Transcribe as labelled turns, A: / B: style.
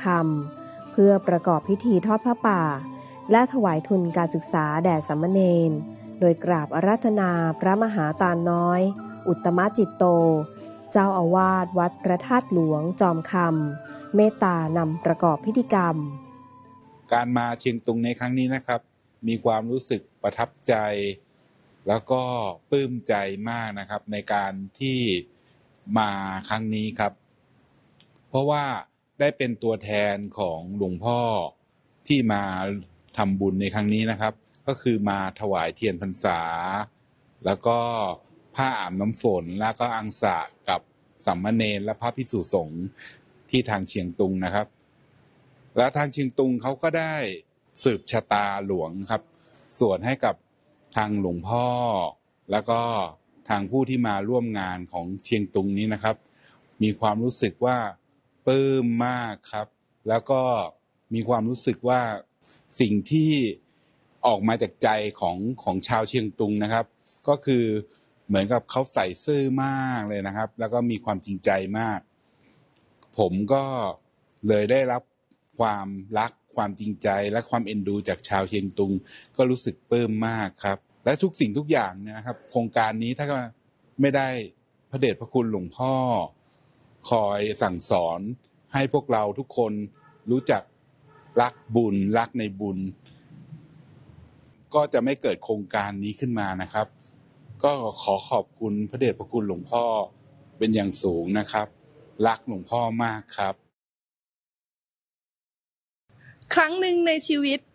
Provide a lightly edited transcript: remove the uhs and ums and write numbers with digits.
A: คำเพื่อประกอบพิธีทอดผ้าป่าและถวายทุนการศึกษาแด่สามเณรโดยกราบอาราธนาพระมหาตาลน้อยอุตตมจิตโตเจ้าอาวาสวัดพระธาตุหลวงจอมคำเมตตานำประกอบพิธีกรรม
B: การมาเชียงตุงในครั้งนี้นะครับมีความรู้สึกประทับใจแล้วก็ปลื้มใจมากนะครับในการที่มาครั้งนี้ครับเพราะว่าได้เป็นตัวแทนของหลวงพ่อที่มาทำบุญในครั้งนี้นะครับก็คือมาถวายเทียนพรรษาแล้วก็ผ้าอาบน้ำฝนแล้วก็อังสะกับสามเณรและพระภิกษุสงฆ์ที่ทางเชียงตุงนะครับและทางเชียงตุงเขาก็ได้สืบชะตาหลวงครับส่วนให้กับทางหลวงพ่อแล้วก็ทางผู้ที่มาร่วมงานของเชียงตุงนี้นะครับมีความรู้สึกว่าปลื้มมากครับแล้วก็มีความรู้สึกว่าสิ่งที่ออกมาจากใจของชาวเชียงตุงนะครับก็คือเหมือนกับเขาใส่ซื่อมากเลยนะครับแล้วก็มีความจริงใจมากผมก็เลยได้รับความรักความจริงใจและความเอ็นดูจากชาวเชียงตุงก็รู้สึกปลื้มมากครับและทุกสิ่งทุกอย่างนะครับโครงการนี้ถ้าไม่ได้พระเดชพระคุณหลวงพ่อคอยสั่งสอนให้พวกเราทุกคนรู้จักรักบุญรักในบุญก็จะไม่เกิดโครงการนี้ขึ้นมานะครับก็ขอขอบคุณพระเดชพระคุณหลวงพ่อเป็นอย่างสูงนะครับรักหลวงพ่อมากครับ
C: ครั้งหนึ่งในชีวิต